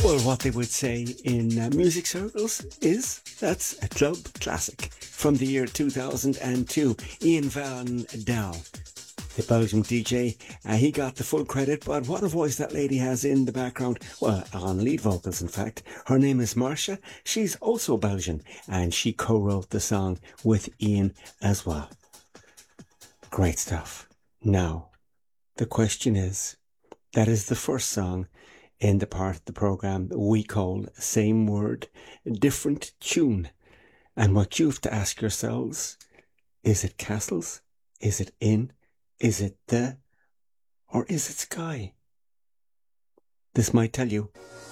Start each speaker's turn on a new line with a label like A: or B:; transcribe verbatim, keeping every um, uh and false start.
A: Well, what they would say in uh, music circles is that's a club classic from the year two thousand two. Ian Van Dahl, the Belgian D J, uh, he got the full credit, but what a voice that lady has in the background. Well, on lead vocals, in fact. Her name is Marcia. She's also Belgian, and she co-wrote the song with Ian as well. Great stuff. Now, the question is, that is the first song in the part of the programme we call Same Word, Different Tune. And what you have to ask yourselves, is it castles? Is it in? Is it the? Or is it sky? This might tell you